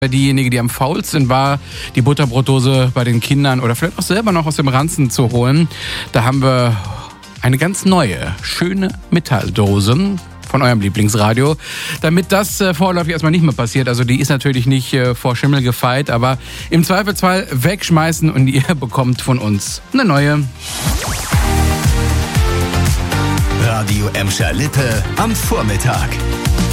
Diejenige, die am faulsten war, die Butterbrotdose bei den Kindern oder vielleicht auch selber noch aus dem Ranzen zu holen. Da haben wir eine ganz neue, schöne Metalldose von eurem Lieblingsradio, damit das vorläufig erstmal nicht mehr passiert. Also die ist natürlich nicht vor Schimmel gefeit, aber im Zweifelsfall wegschmeißen und ihr bekommt von uns eine neue. Radio Emscher Lippe am Vormittag.